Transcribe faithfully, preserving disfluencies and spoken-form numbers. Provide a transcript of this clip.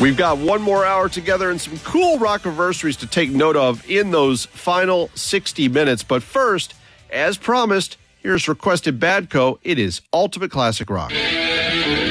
We've got one more hour together and some cool rock-iversaries to take note of in those final sixty minutes. But first, as promised, here's Requested Badco. It is Ultimate Classic Rock.